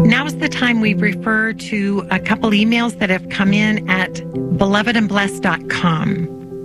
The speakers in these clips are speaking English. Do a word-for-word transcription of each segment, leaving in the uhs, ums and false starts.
Now is the time we refer to a couple emails that have come in at beloved and blessed dot com.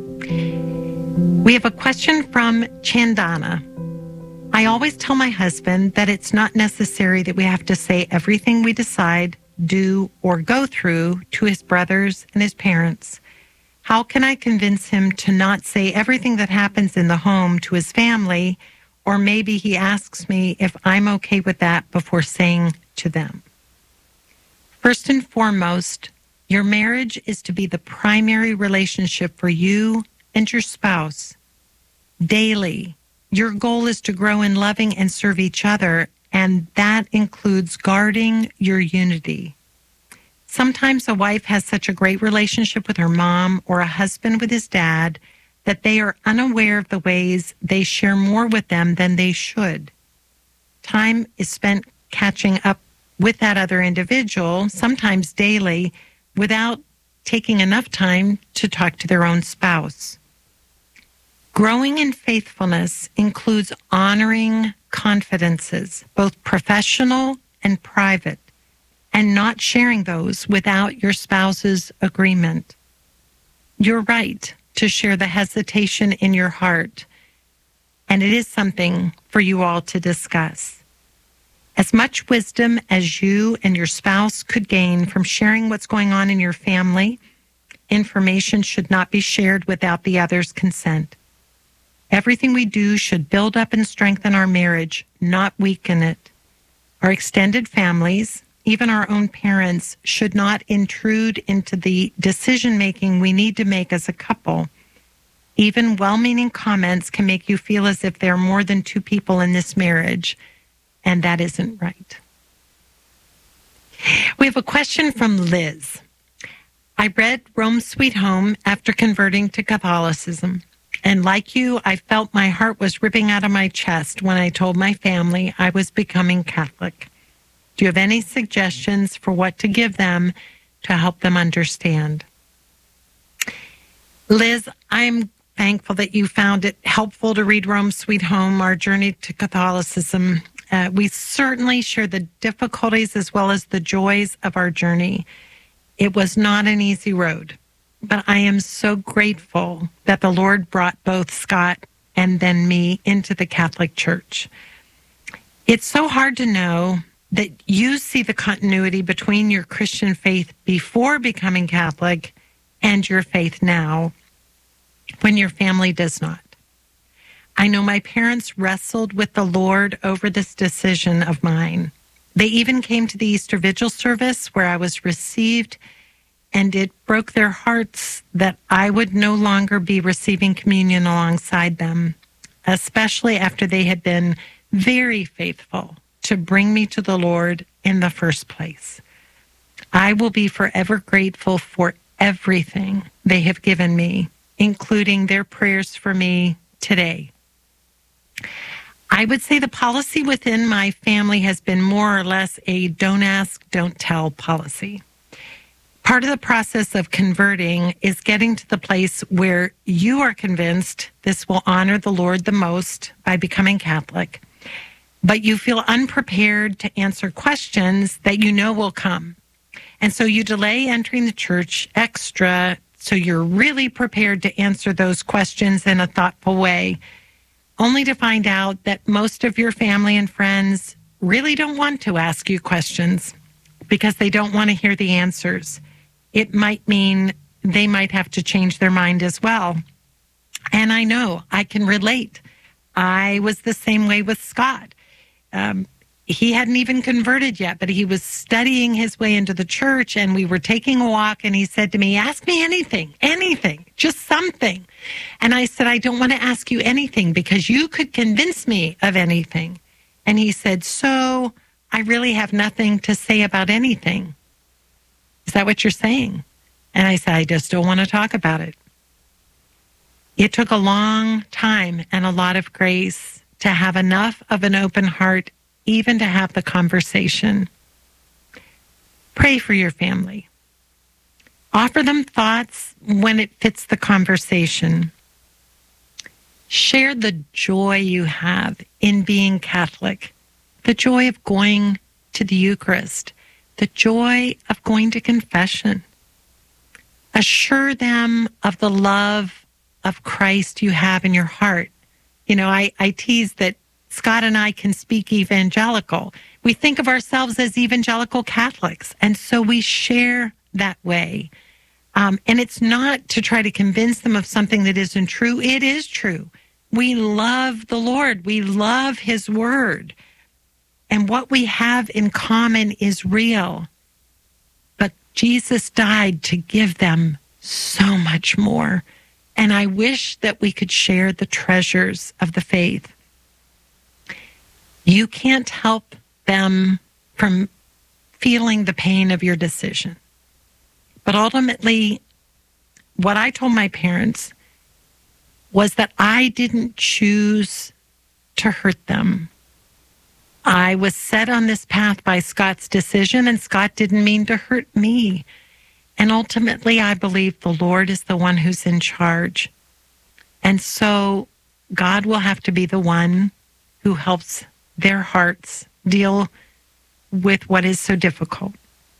We have a question from Chandana. I always tell my husband that it's not necessary that we have to say everything we decide, do, or go through to his brothers and his parents. How can I convince him to not say everything that happens in the home to his family? Or maybe he asks me if I'm okay with that before saying to them. First and foremost, your marriage is to be the primary relationship for you and your spouse. Daily, your goal is to grow in loving and serve each other, and that includes guarding your unity. Sometimes a wife has such a great relationship with her mom or a husband with his dad that they are unaware of the ways they share more with them than they should. Time is spent catching up with that other individual, sometimes daily, without taking enough time to talk to their own spouse. Growing in faithfulness includes honoring confidences, both professional and private, and not sharing those without your spouse's agreement. You're right to share the hesitation in your heart, and it is something for you all to discuss. As much wisdom as you and your spouse could gain from sharing what's going on in your family, information should not be shared without the other's consent. Everything we do should build up and strengthen our marriage, not weaken it. Our extended families, even our own parents, should not intrude into the decision-making we need to make as a couple. Even well-meaning comments can make you feel as if there are more than two people in this marriage, and that isn't right. We have a question from Liz. I read Rome Sweet Home after converting to Catholicism, and like you, I felt my heart was ripping out of my chest when I told my family I was becoming Catholic. Do you have any suggestions for what to give them to help them understand? Liz, I'm thankful that you found it helpful to read Rome Sweet Home, Our Journey to Catholicism. Uh, we certainly share the difficulties as well as the joys of our journey. It was not an easy road, but I am so grateful that the Lord brought both Scott and then me into the Catholic Church. It's so hard to know that you see the continuity between your Christian faith before becoming Catholic and your faith now, when your family does not. I know my parents wrestled with the Lord over this decision of mine. They even came to the Easter Vigil service where I was received, and it broke their hearts that I would no longer be receiving communion alongside them, especially after they had been very faithful to bring me to the Lord in the first place. I will be forever grateful for everything they have given me, including their prayers for me today. I would say the policy within my family has been more or less a don't ask, don't tell policy. Part of the process of converting is getting to the place where you are convinced this will honor the Lord the most by becoming Catholic, but you feel unprepared to answer questions that you know will come. And so you delay entering the church extra so you're really prepared to answer those questions in a thoughtful way, only to find out that most of your family and friends really don't want to ask you questions because they don't want to hear the answers. It might mean they might have to change their mind as well. And I know I can relate. I was the same way with Scott. Um, he hadn't even converted yet, but he was studying his way into the church, and we were taking a walk, and he said to me, ask me anything, anything, just something. And I said, I don't want to ask you anything because you could convince me of anything. And he said, so I really have nothing to say about anything. Is that what you're saying? And I said, I just don't want to talk about it. It took a long time and a lot of grace to have enough of an open heart, even to have the conversation. Pray for your family. Offer them thoughts when it fits the conversation. Share the joy you have in being Catholic, the joy of going to the Eucharist, the joy of going to confession. Assure them of the love of Christ you have in your heart. You know, I, I tease that Scott and I can speak evangelical. We think of ourselves as evangelical Catholics, and so we share that way. Um, and it's not to try to convince them of something that isn't true. It is true. We love the Lord. We love His Word. And what we have in common is real. But Jesus died to give them so much more. And I wish that we could share the treasures of the faith. You can't help them from feeling the pain of your decision. But ultimately, what I told my parents was that I didn't choose to hurt them. I was set on this path by Scott's decision, and Scott didn't mean to hurt me. And ultimately, I believe the Lord is the one who's in charge. And so God will have to be the one who helps their hearts deal with what is so difficult.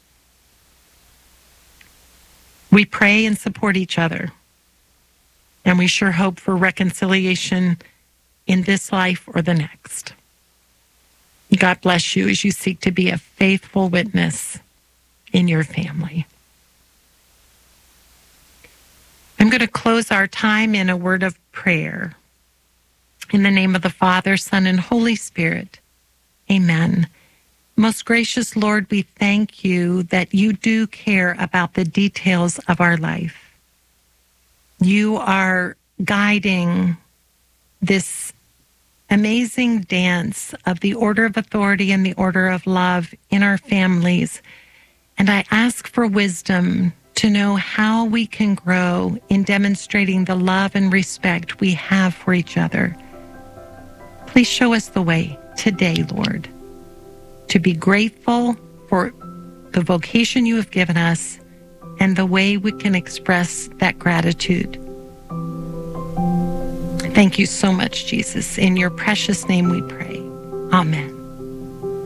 We pray and support each other, and we sure hope for reconciliation in this life or the next. God bless you as you seek to be a faithful witness in your family. I'm going to close our time in a word of prayer. In the name of the Father, Son, and Holy Spirit, amen. Most gracious Lord, we thank you that you do care about the details of our life. You are guiding this amazing dance of the order of authority and the order of love in our families. And I ask for wisdom to know how we can grow in demonstrating the love and respect we have for each other. Please show us the way today, Lord, to be grateful for the vocation you have given us and the way we can express that gratitude. Thank you so much, Jesus. In your precious name we pray. Amen.